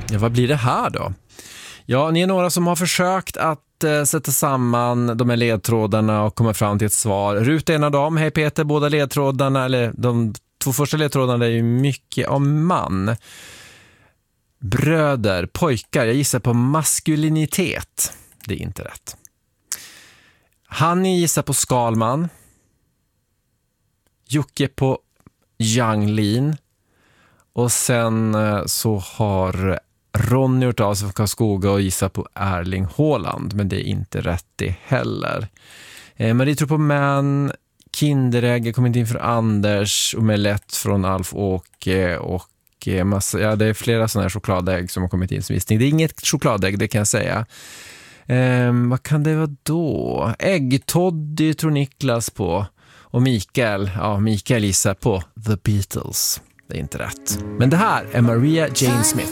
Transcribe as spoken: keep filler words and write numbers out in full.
Ja, vad blir det här då? Ja, ni är några som har försökt att eh, sätta samman de här ledtrådarna och komma fram till ett svar. Rut är en av dem. Hej Peter, båda ledtrådarna, eller de två första ledtrådarna är ju mycket om man. Bröder, pojkar, jag gissar på maskulinitet. Det är inte rätt. Hanni gissar på Skalman. Jocke på Yang Lin. Och sen eh, så har Ronny gjort av sig från Karlskoga och gissar på Erling Haaland. Men det är inte rätt det heller. Eh, Marie tror på Man. Kinderägg kommer inte in för Anders. Och med lätt från Alf Åke. Och eh, massa, ja, det är flera sådana här chokladägg som har kommit in som gissning. Det är inget chokladägg, det kan jag säga. Eh, vad kan det vara då? Äggtoddy tror Niklas på. Och Mikael, ja, Mikael gissar på The Beatles. Det är inte rätt. Men det här är Maria Jane Smith.